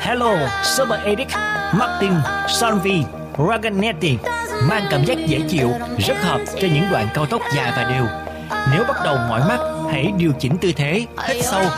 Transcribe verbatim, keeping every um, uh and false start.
Hello Super Edic Martin Solvi Raganetti mang cảm giác dễ chịu, rất hợp cho những đoạn cao tốc dài và đều. Nếu bắt đầu mỏi mắt, hãy điều chỉnh tư thế, hít sâu